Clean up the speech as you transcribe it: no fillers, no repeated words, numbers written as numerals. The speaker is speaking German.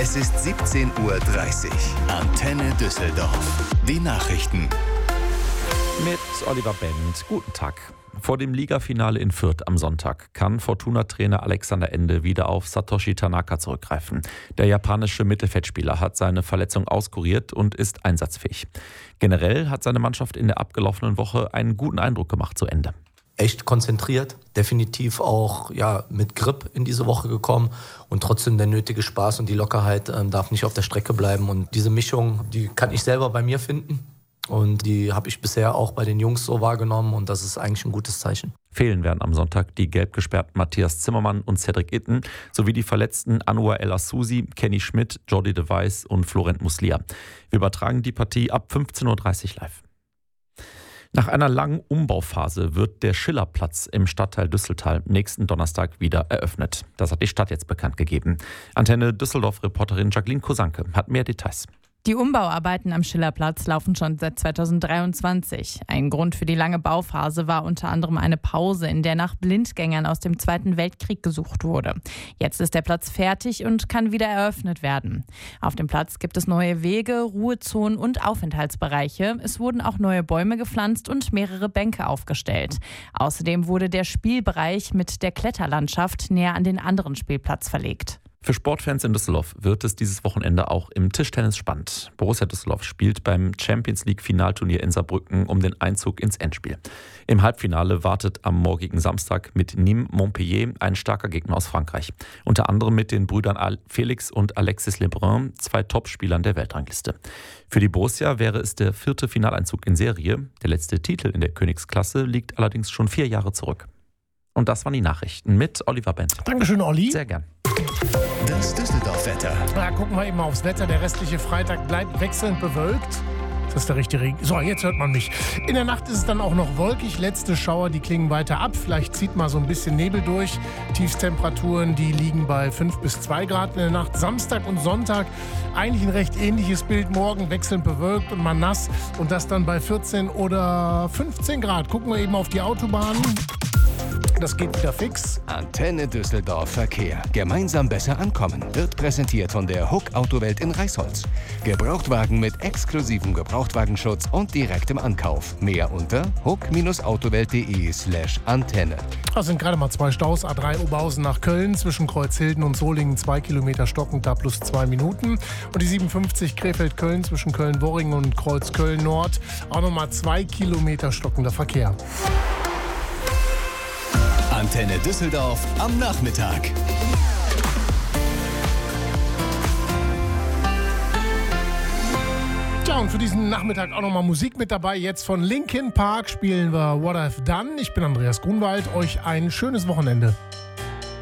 Es ist 17:30 Uhr. Antenne Düsseldorf. Die Nachrichten. Mit Oliver Bent. Guten Tag. Vor dem Ligafinale in Fürth am Sonntag kann Fortuna-Trainer Alexander Ende wieder auf Satoshi Tanaka zurückgreifen. Der japanische Mittelfeldspieler hat seine Verletzung auskuriert und ist einsatzfähig. Generell hat seine Mannschaft in der abgelaufenen Woche einen guten Eindruck gemacht zu Ende. Echt konzentriert, definitiv auch mit Grip in diese Woche gekommen und trotzdem der nötige Spaß und die Lockerheit darf nicht auf der Strecke bleiben. Und diese Mischung, die kann ich selber bei mir finden und die habe ich bisher auch bei den Jungs so wahrgenommen und das ist eigentlich ein gutes Zeichen. Fehlen werden am Sonntag die gelb gesperrten Matthias Zimmermann und Cedric Itten sowie die verletzten Anwar El Assouzi, Kenny Schmidt, Jordi de Wijs und Florent Muslia. Wir übertragen die Partie ab 15:30 Uhr live. Nach einer langen Umbauphase wird der Schillerplatz im Stadtteil Düsseltal nächsten Donnerstag wieder eröffnet. Das hat die Stadt jetzt bekannt gegeben. Antenne Düsseldorf-Reporterin Jacqueline Kosanke hat mehr Details. Die Umbauarbeiten am Schillerplatz laufen schon seit 2023. Ein Grund für die lange Bauphase war unter anderem eine Pause, in der nach Blindgängern aus dem Zweiten Weltkrieg gesucht wurde. Jetzt ist der Platz fertig und kann wieder eröffnet werden. Auf dem Platz gibt es neue Wege, Ruhezonen und Aufenthaltsbereiche. Es wurden auch neue Bäume gepflanzt und mehrere Bänke aufgestellt. Außerdem wurde der Spielbereich mit der Kletterlandschaft näher an den anderen Spielplatz verlegt. Für Sportfans in Düsseldorf wird es dieses Wochenende auch im Tischtennis spannend. Borussia Düsseldorf spielt beim Champions-League-Finalturnier in Saarbrücken um den Einzug ins Endspiel. Im Halbfinale wartet am morgigen Samstag mit Nîmes Montpellier ein starker Gegner aus Frankreich. Unter anderem mit den Brüdern Felix und Alexis Lebrun, 2 Topspielern der Weltrangliste. Für die Borussia wäre es der 4. Finaleinzug in Serie. Der letzte Titel in der Königsklasse liegt allerdings schon 4 Jahre zurück. Und das waren die Nachrichten mit Oliver Bent. Dankeschön, Olli. Sehr gern. Das Düsseldorf-Wetter. Na, gucken wir eben mal aufs Wetter. Der restliche Freitag bleibt wechselnd bewölkt. Das ist der richtige Regen. So, jetzt hört man mich. In der Nacht ist es dann auch noch wolkig. Letzte Schauer, die klingen weiter ab. Vielleicht zieht mal so ein bisschen Nebel durch. Tiefstemperaturen, die liegen bei 5 bis 2 Grad in der Nacht. Samstag und Sonntag eigentlich ein recht ähnliches Bild. Morgen wechselnd bewölkt und mal nass. Und das dann bei 14 oder 15 Grad. Gucken wir eben auf die Autobahnen. Das geht wieder fix. Antenne Düsseldorf Verkehr. Gemeinsam besser ankommen. Wird präsentiert von der Huck Autowelt in Reisholz. Gebrauchtwagen mit exklusivem Gebrauchtwagenschutz und direktem Ankauf. Mehr unter huck-autowelt.de/Antenne. Das sind gerade mal 2 Staus. A3 Oberhausen nach Köln. Zwischen Kreuzhilden und Solingen 2 Kilometer stockend, da plus 2 Minuten. Und die 57 Krefeld-Köln zwischen Köln-Worringen und Kreuzköln-Nord. Auch nochmal 2 Kilometer stockender Verkehr. Antenne Düsseldorf am Nachmittag. Tja, und für diesen Nachmittag auch nochmal Musik mit dabei. Jetzt von Linkin Park spielen wir What I've Done. Ich bin Andreas Grunwald. Euch ein schönes Wochenende.